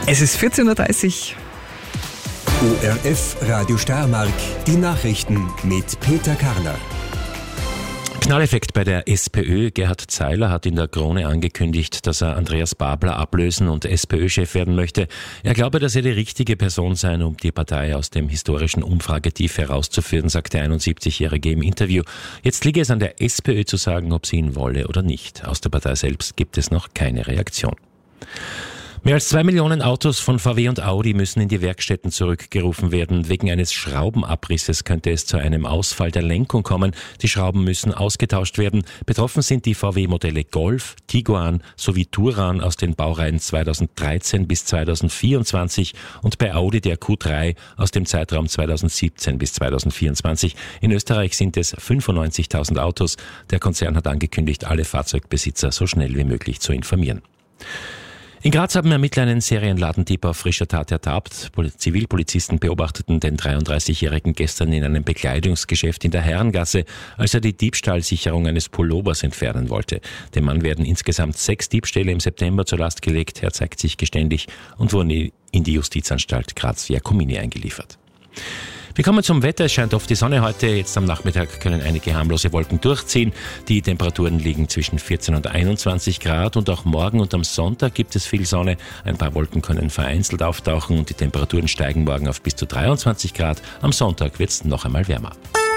Es ist 14.30 Uhr. ORF Radio Steiermark, die Nachrichten mit Peter Karner. Knalleffekt bei der SPÖ. Gerhard Zeiler hat in der Krone angekündigt, dass er Andreas Babler ablösen und SPÖ-Chef werden möchte. Er glaube, dass er die richtige Person sei, um die Partei aus dem historischen Umfragetief herauszuführen, sagt der 71-Jährige im Interview. Jetzt liege es an der SPÖ zu sagen, ob sie ihn wolle oder nicht. Aus der Partei selbst gibt es noch keine Reaktion. Mehr als 2 Millionen Autos von VW und Audi müssen in die Werkstätten zurückgerufen werden. Wegen eines Schraubenabrisses könnte es zu einem Ausfall der Lenkung kommen. Die Schrauben müssen ausgetauscht werden. Betroffen sind die VW-Modelle Golf, Tiguan sowie Touran aus den Baureihen 2013 bis 2024 und bei Audi der Q3 aus dem Zeitraum 2017 bis 2024. In Österreich sind es 95.000 Autos. Der Konzern hat angekündigt, alle Fahrzeugbesitzer so schnell wie möglich zu informieren. In Graz haben Ermittler einen Serienladendieb auf frischer Tat ertappt. Zivilpolizisten beobachteten den 33-Jährigen gestern in einem Bekleidungsgeschäft in der Herrengasse, als er die Diebstahlsicherung eines Pullovers entfernen wollte. Dem Mann werden insgesamt 6 Diebstähle im September zur Last gelegt. Er zeigt sich geständig und wurde in die Justizanstalt Graz-Jakomini eingeliefert. Wir kommen zum Wetter. Es scheint oft die Sonne heute. Jetzt am Nachmittag können einige harmlose Wolken durchziehen. Die Temperaturen liegen zwischen 14 und 21 Grad und auch morgen und am Sonntag gibt es viel Sonne. Ein paar Wolken können vereinzelt auftauchen und die Temperaturen steigen morgen auf bis zu 23 Grad. Am Sonntag wird es noch einmal wärmer.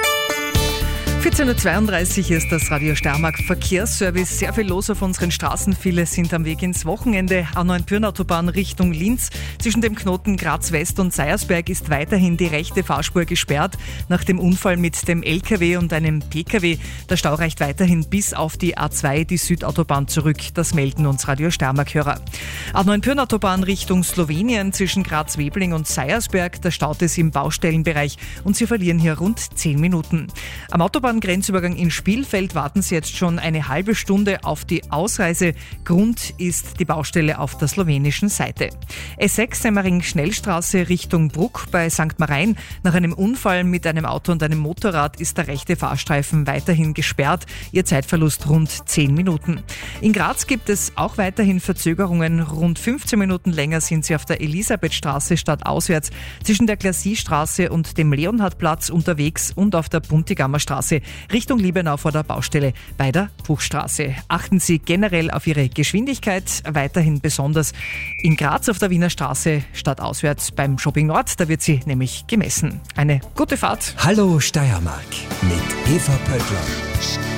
14.32 Uhr ist das Radio Steiermark Verkehrsservice. Sehr viel los auf unseren Straßen. Viele sind am Weg ins Wochenende. A9-Pyhrn-Autobahn Richtung Linz. Zwischen dem Knoten Graz West und Seiersberg ist weiterhin die rechte Fahrspur gesperrt. Nach dem Unfall mit dem LKW und einem PKW. Der Stau reicht weiterhin bis auf die A2, die Südautobahn zurück. Das melden uns Radio Steiermark-Hörer. A9-Pyhrn-Autobahn Richtung Slowenien zwischen Graz-Webling und Seiersberg. Da staut es im Baustellenbereich und Sie verlieren hier rund 10 Minuten. Am Grenzübergang in Spielfeld warten Sie jetzt schon eine halbe Stunde auf die Ausreise. Grund ist die Baustelle auf der slowenischen Seite. S6 Semmering Schnellstraße Richtung Bruck bei St. Marein. Nach einem Unfall mit einem Auto und einem Motorrad ist der rechte Fahrstreifen weiterhin gesperrt. Ihr Zeitverlust rund 10 Minuten. In Graz gibt es auch weiterhin Verzögerungen. Rund 15 Minuten länger sind Sie auf der Elisabethstraße stadtauswärts zwischen der Glassiestraße und dem Leonhardplatz unterwegs und auf der Buntigammer Straße Richtung Liebenau vor der Baustelle bei der Buchstraße. Achten Sie generell auf Ihre Geschwindigkeit, weiterhin besonders in Graz auf der Wiener Straße stadtauswärts beim Shopping Nord, da wird sie nämlich gemessen. Eine gute Fahrt. Hallo Steiermark mit Eva Pöttler.